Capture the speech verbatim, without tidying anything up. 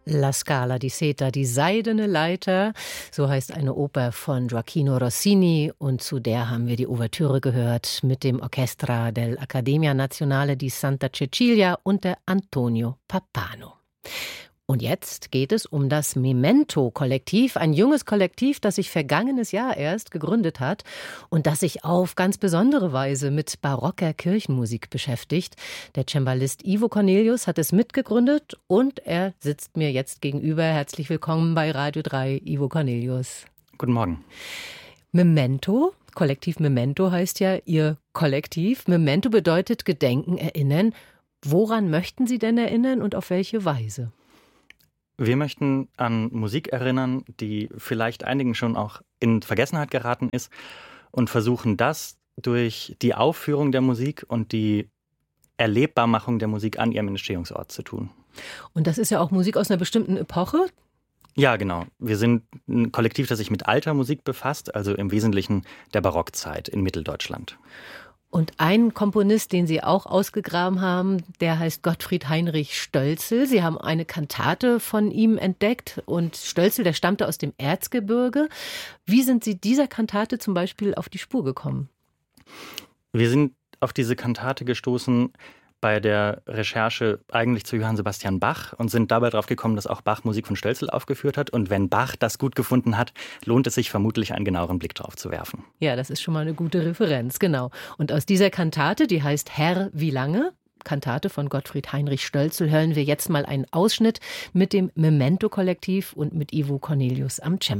La Scala di Seta, die seidene Leiter, so heißt eine Oper von Gioachino Rossini, und zu der haben wir die Ouvertüre gehört mit dem Orchestra dell'Accademia Nazionale di Santa Cecilia unter Antonio Pappano. Und jetzt geht es um das Memento-Kollektiv, ein junges Kollektiv, das sich vergangenes Jahr erst gegründet hat und das sich auf ganz besondere Weise mit barocker Kirchenmusik beschäftigt. Der Cembalist Ivo Cornelius hat es mitgegründet und er sitzt mir jetzt gegenüber. Herzlich willkommen bei Radio drei, Ivo Cornelius. Guten Morgen. Memento, Kollektiv Memento heißt ja Ihr Kollektiv. Memento bedeutet Gedenken, Erinnern. Woran möchten Sie denn erinnern und auf welche Weise? Wir möchten an Musik erinnern, die vielleicht einigen schon auch in Vergessenheit geraten ist, und versuchen das durch die Aufführung der Musik und die Erlebbarmachung der Musik an ihrem Entstehungsort zu tun. Und das ist ja auch Musik aus einer bestimmten Epoche? Ja, genau. Wir sind ein Kollektiv, das sich mit alter Musik befasst, also im Wesentlichen der Barockzeit in Mitteldeutschland. Und ein Komponist, den Sie auch ausgegraben haben, der heißt Gottfried Heinrich Stölzel. Sie haben eine Kantate von ihm entdeckt und Stölzel, der stammte aus dem Erzgebirge. Wie sind Sie dieser Kantate zum Beispiel auf die Spur gekommen? Wir sind auf diese Kantate gestoßen bei der Recherche eigentlich zu Johann Sebastian Bach und sind dabei drauf gekommen, dass auch Bach Musik von Stölzel aufgeführt hat. Und wenn Bach das gut gefunden hat, lohnt es sich vermutlich, einen genaueren Blick drauf zu werfen. Ja, das ist schon mal eine gute Referenz, genau. Und aus dieser Kantate, die heißt Herr, wie lange? Kantate von Gottfried Heinrich Stölzel, hören wir jetzt mal einen Ausschnitt mit dem Memento-Kollektiv und mit Ivo Cornelius am Cembalo.